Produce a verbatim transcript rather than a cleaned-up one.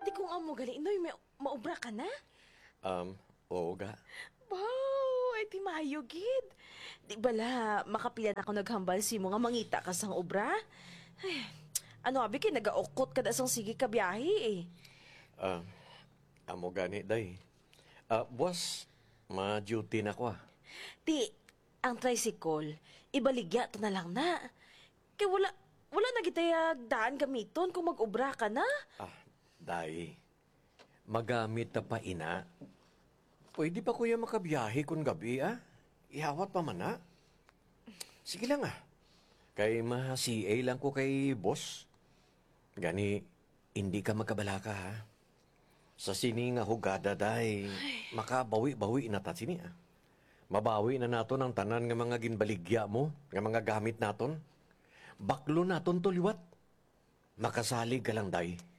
Ti kung amo gali, inoy, may maubra ka na? Um, oo ga. Wow, ay ti maayo gid. Di bala, makapilan ako naghambal si mo nga mangita ka sang obra. Ay, ano abi kay nagaukot kada sang sige ka biyahe eh. Um, amo gani, day. Ah, boss, ma-duty na ko ah. Ti, ang tricycle, ibaligya to na lang na. Kay wala, wala na gitayag daan gamiton kung mag-obra ka na. Ah, day. Magamit na pa ina. Pwede pa kuya makabiyahe kung gabi ah. Ihawat pa man ah. Sige lang ah. Kay ma-C A lang ko kay boss. Gani, hindi ka magkabalaka ha. Sa sini nga hugada day, makabawi-bawi na ta sini ah. Mabawi na naton ang tanan nga mga ginbaligya mo, nga mga gamit naton. Baklo naton to liwat. Makasalig ka lang day.